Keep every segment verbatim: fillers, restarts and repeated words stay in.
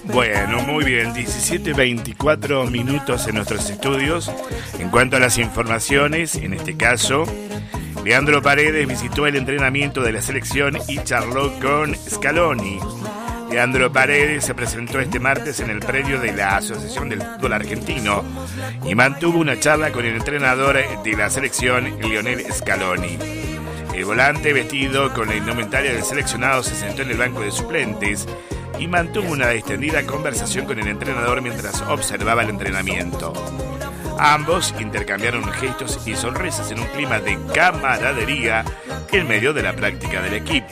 Bueno, muy bien, diecisiete veinticuatro minutos en nuestros estudios. En cuanto a las informaciones, en este caso, Leandro Paredes visitó el entrenamiento de la selección y charló con Scaloni. Leandro Paredes se presentó este martes en el predio de la Asociación del Fútbol Argentino y mantuvo una charla con el entrenador de la selección, Lionel Scaloni. El volante, vestido con la indumentaria del seleccionado, se sentó en el banco de suplentes y mantuvo una extendida conversación con el entrenador mientras observaba el entrenamiento. Ambos intercambiaron gestos y sonrisas en un clima de camaradería en medio de la práctica del equipo.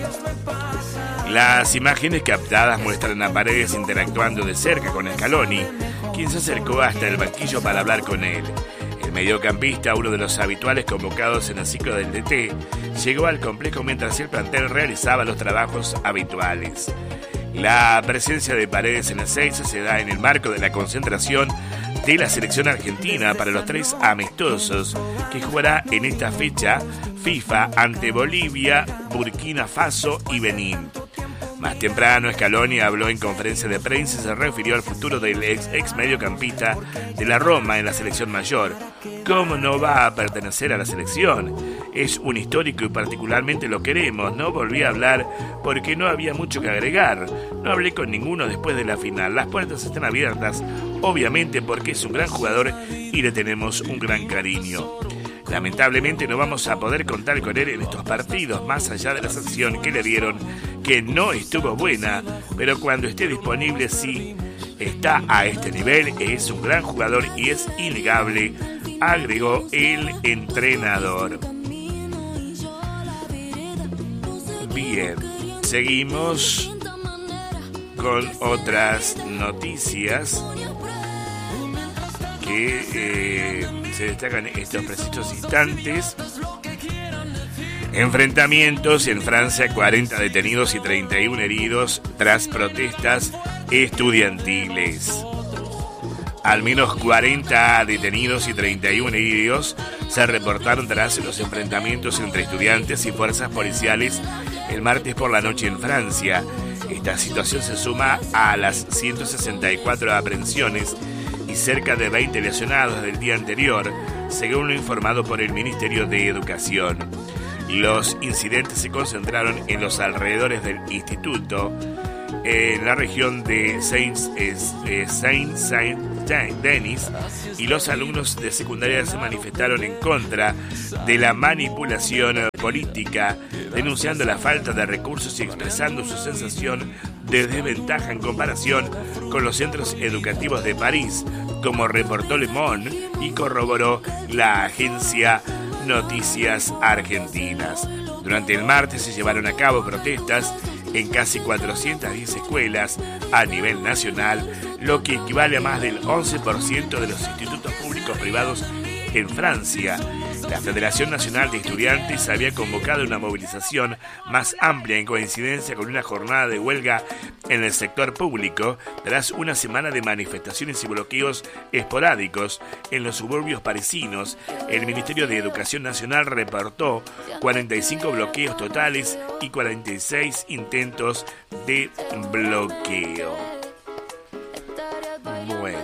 Las imágenes captadas muestran a Paredes interactuando de cerca con Scaloni, quien se acercó hasta el banquillo para hablar con él. El mediocampista, uno de los habituales convocados en el ciclo del D T, llegó al complejo mientras el plantel realizaba los trabajos habituales. La presencia de Paredes en el seis se da en el marco de la concentración de la selección argentina para los tres amistosos que jugará en esta fecha FIFA ante Bolivia, Burkina Faso y Benín. Más temprano, Scaloni habló en conferencia de prensa y se refirió al futuro del ex, ex mediocampista de la Roma en la selección mayor. ¿Cómo no va a pertenecer a la selección? Es un histórico y particularmente lo queremos. No volví a hablar porque no había mucho que agregar. No hablé con ninguno después de la final. Las puertas están abiertas, obviamente porque es un gran jugador y le tenemos un gran cariño. Lamentablemente no vamos a poder contar con él en estos partidos, más allá de la sanción que le dieron, que no estuvo buena, pero cuando esté disponible sí está a este nivel, es un gran jugador y es innegable, agregó el entrenador. Bien, seguimos con otras noticias que eh, se destacan en estos precisos instantes. Enfrentamientos en Francia, cuarenta detenidos y treinta y uno heridos tras protestas estudiantiles. Al menos cuarenta detenidos y treinta y uno heridos se reportaron tras los enfrentamientos entre estudiantes y fuerzas policiales el martes por la noche en Francia. Esta situación se suma a las ciento sesenta y cuatro aprehensiones y cerca de veinte lesionados del día anterior, según lo informado por el Ministerio de Educación. Los incidentes se concentraron en los alrededores del instituto, en la región de Saint-Denis, y los alumnos de secundaria se manifestaron en contra de la manipulación política, denunciando la falta de recursos y expresando su sensación de desventaja en comparación con los centros educativos de París, como reportó Le Monde y corroboró la agencia Noticias Argentinas. Durante el martes se llevaron a cabo protestas en casi cuatrocientas diez escuelas a nivel nacional, lo que equivale a más del once por ciento de los institutos públicos privados en Francia. La Federación Nacional de Estudiantes había convocado una movilización más amplia en coincidencia con una jornada de huelga en el sector público tras una semana de manifestaciones y bloqueos esporádicos en los suburbios parisinos. El Ministerio de Educación Nacional reportó cuarenta y cinco bloqueos totales y cuarenta y seis intentos de bloqueo. Bueno,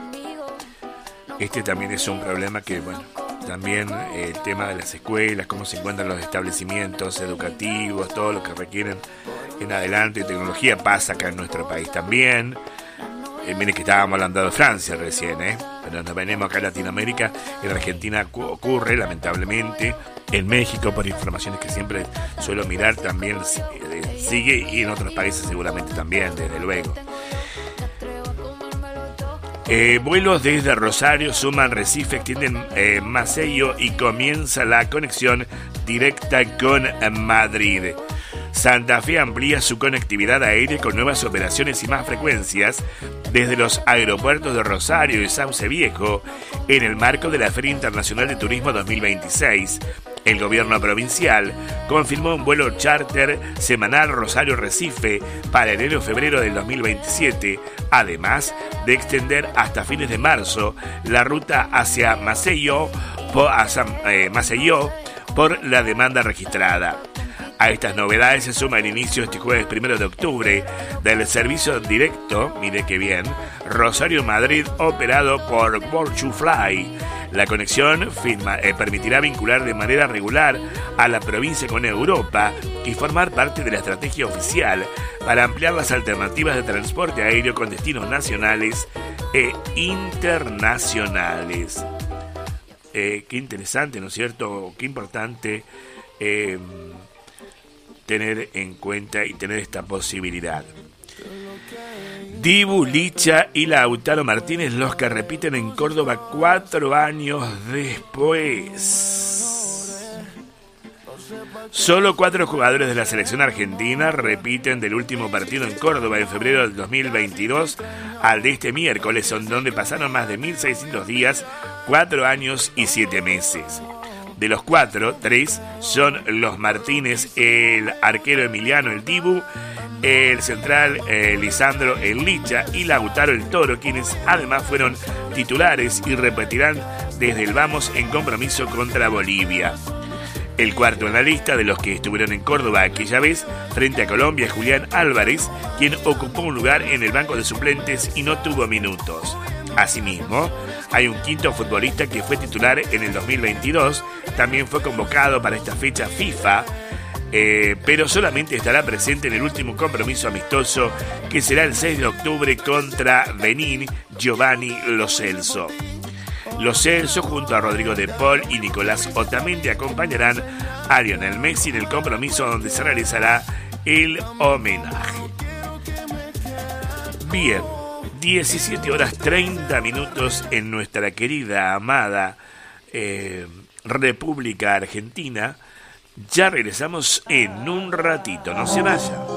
este también es un problema que, bueno, también el tema de las escuelas, cómo se encuentran los establecimientos educativos, todo lo que requieren en adelante tecnología pasa acá en nuestro país también. Eh, miren que estábamos hablando de Francia recién, ¿eh? Pero nos venimos acá a Latinoamérica. En Argentina ocurre, lamentablemente. En México, por informaciones que siempre suelo mirar, también eh, sigue, y en otros países seguramente también, desde luego. Eh, vuelos desde Rosario suman Recife, extienden eh, Maceió y comienza la conexión directa con Madrid. Santa Fe amplía su conectividad aérea con nuevas operaciones y más frecuencias desde los aeropuertos de Rosario y Sauce Viejo en el marco de la Feria Internacional de Turismo dos mil veintiséis. El gobierno provincial confirmó un vuelo charter semanal Rosario-Recife para enero-febrero del dos mil veintisiete, además de extender hasta fines de marzo la ruta hacia Maceió por, hacia, eh, Maceió por la demanda registrada. A estas novedades se suma el inicio este jueves primero de octubre del servicio directo, mire qué bien, Rosario-Madrid operado por Born to Fly. La conexión firma, eh, permitirá vincular de manera regular a la provincia con Europa y formar parte de la estrategia oficial para ampliar las alternativas de transporte aéreo con destinos nacionales e internacionales. Eh, qué interesante, ¿no es cierto? Qué importante eh, tener en cuenta y tener esta posibilidad. Dibu, Licha y Lautaro Martínez, los que repiten en Córdoba cuatro años después. Solo cuatro jugadores de la selección argentina repiten del último partido en Córdoba en febrero del dos mil veintidós al de este miércoles, son donde pasaron más de mil seiscientos días, cuatro años y siete meses. De los cuatro, tres son los Martínez, el arquero Emiliano, el Dibu, el central eh, Lisandro, el Licha y Lautaro, el Toro, quienes además fueron titulares y repetirán desde el vamos en compromiso contra Bolivia. El cuarto en la lista de los que estuvieron en Córdoba aquella vez frente a Colombia es Julián Álvarez, quien ocupó un lugar en el banco de suplentes y no tuvo minutos. Asimismo, hay un quinto futbolista que fue titular en el dos mil veintidós, también fue convocado para esta fecha FIFA, eh, pero solamente estará presente en el último compromiso amistoso que será el seis de octubre contra Benín, Giovanni Lo Celso. Lo Celso junto a Rodrigo de Paul y Nicolás Otamendi acompañarán a Lionel Messi en el compromiso donde se realizará el homenaje. Bien, diecisiete horas treinta minutos en nuestra querida, amada eh, República Argentina. Ya regresamos en un ratito, no se vayan.